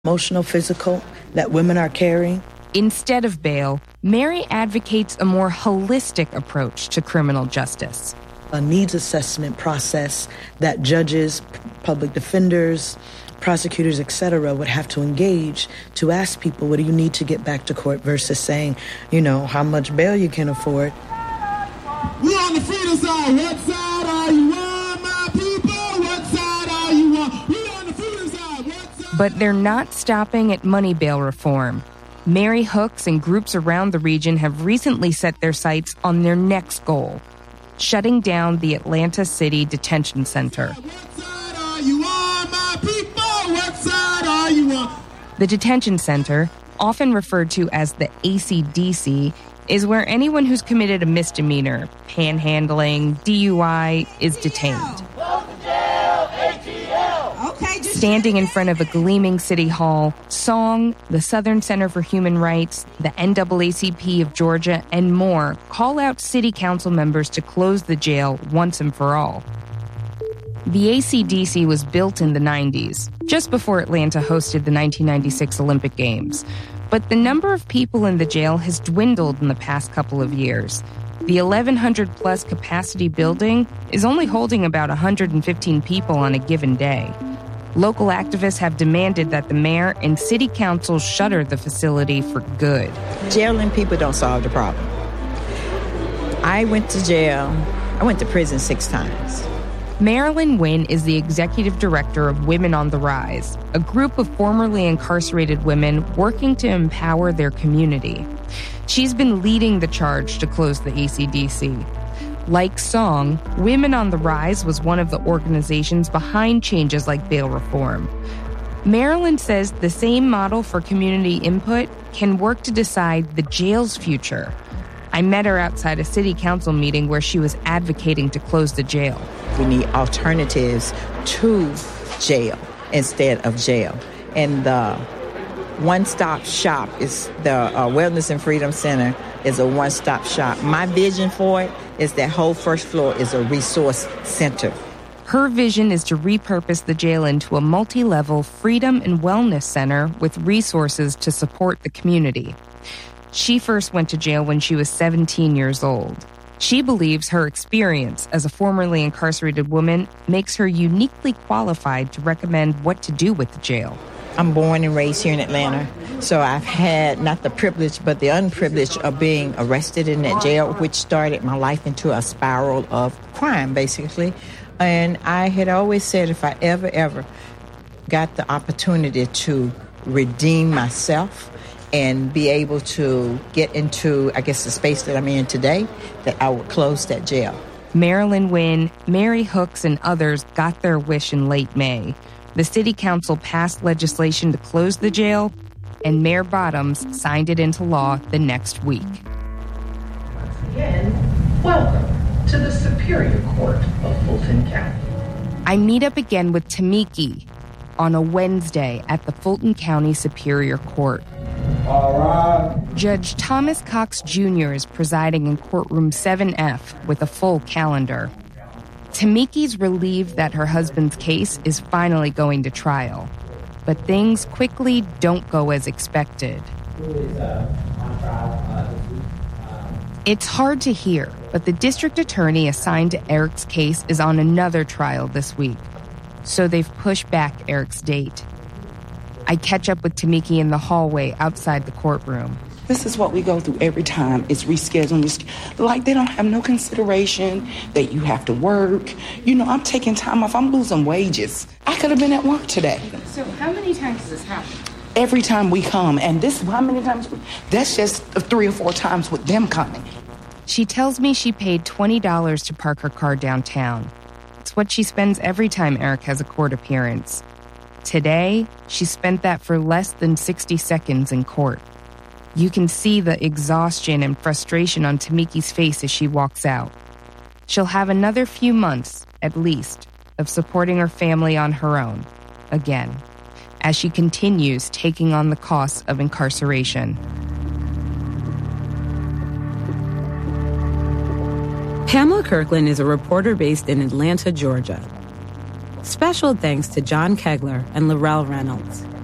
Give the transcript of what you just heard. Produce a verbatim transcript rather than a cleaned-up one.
emotional, physical, that women are carrying. Instead of bail, Mary advocates a more holistic approach to criminal justice. A needs assessment process that judges, public defenders, prosecutors, et cetera, would have to engage to ask people, what do you need to get back to court, versus saying, you know, how much bail you can afford. We on the freedom side. What side are you on, my people? What side are you on? We on the freedom side. What side? But they're not stopping at money bail reform. Mary Hooks and groups around the region have recently set their sights on their next goal, shutting down the Atlanta City Detention Center. What side are you on, my people? What side are you on? The detention center, often referred to as the A C D C, is where anyone who's committed a misdemeanor, panhandling, D U I, is detained. Standing in front of a gleaming city hall, SONG, the Southern Center for Human Rights, the N double A C P of Georgia, and more call out city council members to close the jail once and for all. The A C D C was built in the nineties, just before Atlanta hosted the nineteen ninety-six Olympic Games. But the number of people in the jail has dwindled in the past couple of years. The eleven hundred plus capacity building is only holding about one hundred fifteen people on a given day. Local activists have demanded that the mayor and city council shutter the facility for good. Jailing people don't solve the problem. I went to jail. I went to prison six times. Marilyn Wynn is the executive director of Women on the Rise, a group of formerly incarcerated women working to empower their community. She's been leading the charge to close the A C D C. Like SONG, Women on the Rise was one of the organizations behind changes like bail reform. Marilyn says the same model for community input can work to decide the jail's future. I met her outside a city council meeting where she was advocating to close the jail. We need alternatives to jail instead of jail. And the one-stop shop is the uh, Wellness and Freedom Center is a one-stop shop. My vision for it is that whole first floor is a resource center. Her vision is to repurpose the jail into a multi-level freedom and wellness center with resources to support the community. She first went to jail when she was seventeen years old. She believes her experience as a formerly incarcerated woman makes her uniquely qualified to recommend what to do with the jail. I'm born and raised here in Atlanta, so I've had not the privilege but the unprivilege of being arrested in that jail, which started my life into a spiral of crime, basically. And I had always said if I ever, ever got the opportunity to redeem myself and be able to get into, I guess, the space that I'm in today, that I would close that jail. Marilyn Wynn, Mary Hooks, and others got their wish in late May. The city council passed legislation to close the jail, and Mayor Bottoms signed it into law the next week. Once again, welcome to the Superior Court of Fulton County. I meet up again with Tamiki on a Wednesday at the Fulton County Superior Court. All right. Judge Thomas Cox Junior is presiding in courtroom seven F with a full calendar. Tamiki's relieved that her husband's case is finally going to trial, but things quickly don't go as expected. It's hard to hear, but the district attorney assigned to Eric's case is on another trial this week, so they've pushed back Eric's date. I catch up with Tamiki in the hallway outside the courtroom. This is what we go through every time. It's rescheduling. rescheduling. Like, they don't have no consideration that you have to work. You know, I'm taking time off. I'm losing wages. I could have been at work today. So how many times has this happened? Every time we come. And this, how many times? That's just three or four times with them coming. She tells me she paid twenty dollars to park her car downtown. It's what she spends every time Eric has a court appearance. Today, she spent that for less than sixty seconds in court. You can see the exhaustion and frustration on Tamiki's face as she walks out. She'll have another few months, at least, of supporting her family on her own, again, as she continues taking on the costs of incarceration. Pamela Kirkland is a reporter based in Atlanta, Georgia. Special thanks to John Kegler and Laurel Reynolds.